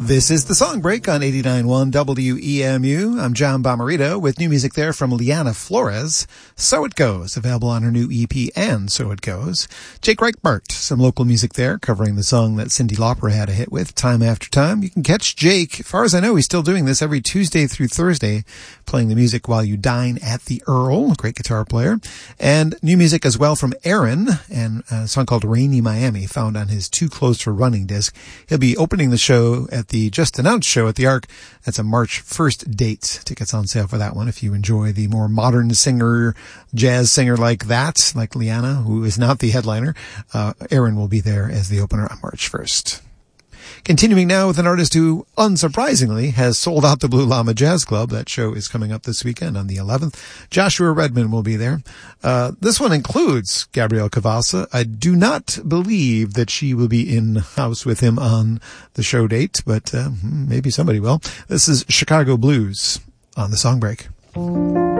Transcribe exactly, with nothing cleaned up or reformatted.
This is the Song Break on eighty-nine point one W E M U. I'm John Bomarito with new music there from Liana Flores. So It Goes, available on her new E P And So It Goes. Jake Reichbart, some local music there, covering the song that Cyndi Lauper had a hit with, Time After Time. You can catch Jake, as far as I know, he's still doing this every Tuesday through Thursday, playing the music while you dine at the Earl, a great guitar player. And new music as well from Aaron, and a song called Rainy Miami, found on his Too Close for Running disc. He'll be opening the show at the just announced show at the Arc. That's a March first date. Tickets on sale for that one if you enjoy the more modern singer, jazz singer like that, like Liana, who is not the headliner. Uh, Aaron will be there as the opener on March first. Continuing now with an artist who, unsurprisingly, has sold out the Blue Llama Jazz Club. That show is coming up this weekend on the eleventh. Joshua Redman will be there. Uh, this one includes Gabrielle Cavassa. I do not believe that she will be in house with him on the show date, but uh, maybe somebody will. This is Chicago Blues on the Song Break.